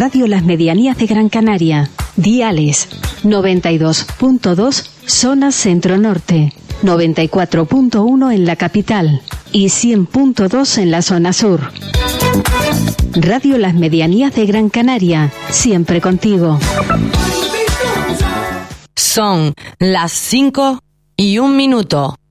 Radio Las Medianías de Gran Canaria. Diales 92.2 zona centro-norte, 94.1 en la capital y 100.2 en la zona sur. Radio Las Medianías de Gran Canaria, siempre contigo. Son las 5:01.